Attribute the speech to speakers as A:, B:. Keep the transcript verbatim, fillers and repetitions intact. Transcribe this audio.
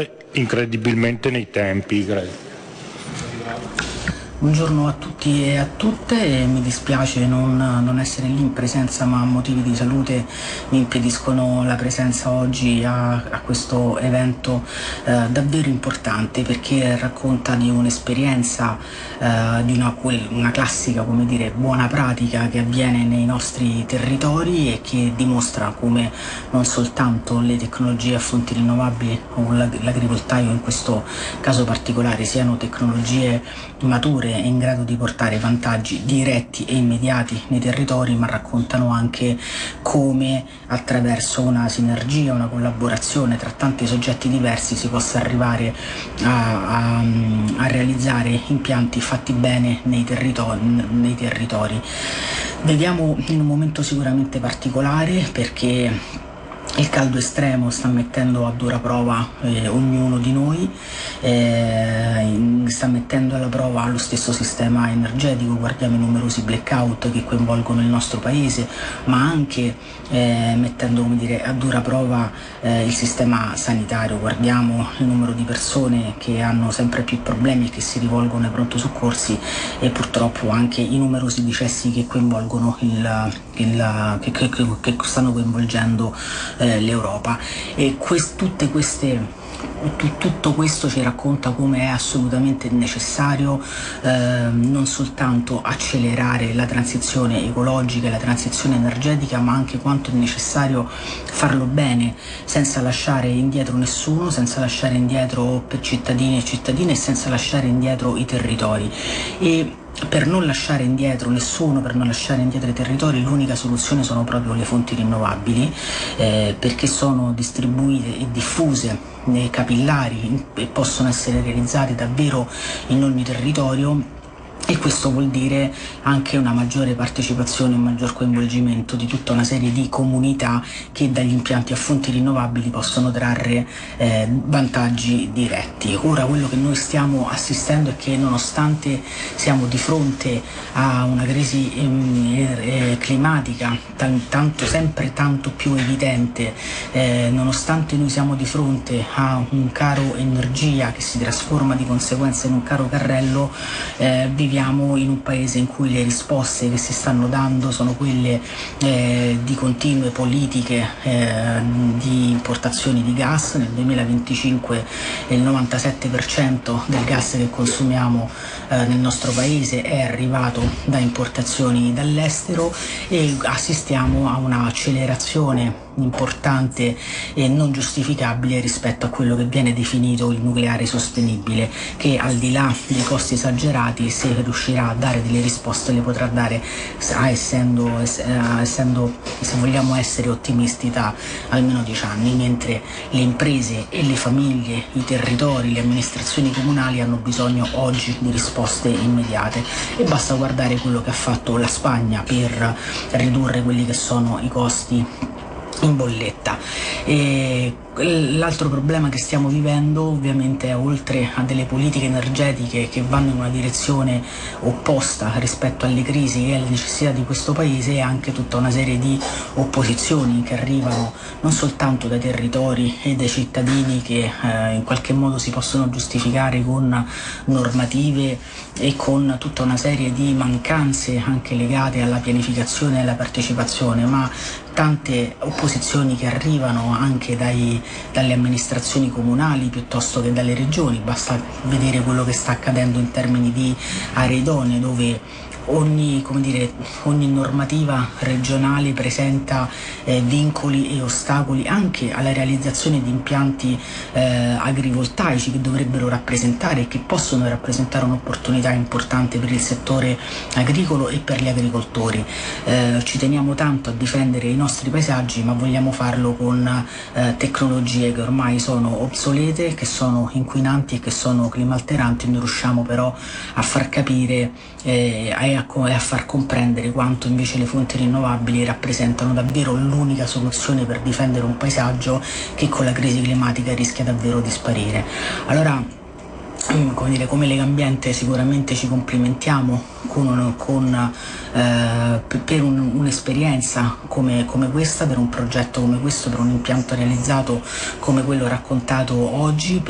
A: corre incredibilmente nei tempi, credo.
B: Buongiorno a tutti e a tutte, mi dispiace non, non essere lì in presenza, ma motivi di salute mi impediscono la presenza oggi a, a questo evento eh, davvero importante, perché racconta di un'esperienza, eh, di una, una classica, come dire, buona pratica che avviene nei nostri territori e che dimostra come non soltanto le tecnologie a fonti rinnovabili o l'agrivoltaico in questo caso particolare siano tecnologie mature in grado di portare vantaggi diretti e immediati nei territori, ma raccontano anche come attraverso una sinergia, una collaborazione tra tanti soggetti diversi si possa arrivare a, a, a realizzare impianti fatti bene nei territori, nei territori. Viviamo in un momento sicuramente particolare perché il caldo estremo sta mettendo a dura prova eh, ognuno di noi, eh, sta mettendo alla prova lo stesso sistema energetico. Guardiamo i numerosi blackout che coinvolgono il nostro paese, ma anche eh, mettendo, come dire, a dura prova eh, il sistema sanitario. Guardiamo il numero di persone che hanno sempre più problemi e che si rivolgono ai pronto soccorsi, e purtroppo anche i numerosi decessi che coinvolgono il, il che, che, che stanno coinvolgendo eh, l'Europa. E quest, tutte queste tutto questo ci racconta come è assolutamente necessario eh, non soltanto accelerare la transizione ecologica e la transizione energetica, ma anche quanto è necessario farlo bene, senza lasciare indietro nessuno, senza lasciare indietro per cittadini e cittadine e senza lasciare indietro i territori. E per non lasciare indietro nessuno, per non lasciare indietro i territori, l'unica soluzione sono proprio le fonti rinnovabili, eh, perché sono distribuite e diffuse nei capillari e possono essere realizzate davvero in ogni territorio. E questo vuol dire anche una maggiore partecipazione, un maggior coinvolgimento di tutta una serie di comunità che dagli impianti a fonti rinnovabili possono trarre eh, vantaggi diretti. Ora quello che noi stiamo assistendo è che, nonostante siamo di fronte a una crisi eh, climatica t- tanto sempre tanto più evidente, eh, nonostante noi siamo di fronte a un caro energia che si trasforma di conseguenza in un caro carrello, eh, viviamo in un paese in cui le risposte che si stanno dando sono quelle eh, di continue politiche eh, di importazioni di gas. Nel duemilaventicinque il novantasette per cento del gas che consumiamo eh, nel nostro paese è arrivato da importazioni dall'estero, e assistiamo a una accelerazione importante e non giustificabile rispetto a quello che viene definito il nucleare sostenibile, che al di là dei costi esagerati, se riuscirà a dare delle risposte, le potrà dare, essendo, essendo se vogliamo essere ottimisti, da almeno dieci anni, mentre le imprese e le famiglie, i territori, le amministrazioni comunali hanno bisogno oggi di risposte immediate. E basta guardare quello che ha fatto la Spagna per ridurre quelli che sono i costi in bolletta. E l'altro problema che stiamo vivendo, ovviamente, oltre a delle politiche energetiche che vanno in una direzione opposta rispetto alle crisi e alle necessità di questo paese, è anche tutta una serie di opposizioni che arrivano non soltanto dai territori e dai cittadini, che eh, in qualche modo si possono giustificare con normative e con tutta una serie di mancanze anche legate alla pianificazione e alla partecipazione, ma tante opposizioni che arrivano anche dai, dalle amministrazioni comunali piuttosto che dalle regioni. Basta vedere quello che sta accadendo in termini di aree idonee, dove ogni, come dire, ogni normativa regionale presenta eh, vincoli e ostacoli anche alla realizzazione di impianti eh, agrivoltaici che dovrebbero rappresentare e che possono rappresentare un'opportunità importante per il settore agricolo e per gli agricoltori. Eh, ci teniamo tanto a difendere i nostri paesaggi, ma vogliamo farlo con eh, tecnologie che ormai sono obsolete, che sono inquinanti e che sono climalteranti. Noi riusciamo però a far capire eh, e a, a far comprendere quanto invece le fonti rinnovabili rappresentano davvero l'unica soluzione per difendere un paesaggio che con la crisi climatica rischia davvero di sparire. Allora, come dire, come Legambiente sicuramente ci complimentiamo con, con, eh, per un, un'esperienza come, come questa, per un progetto come questo, per un impianto realizzato come quello raccontato oggi,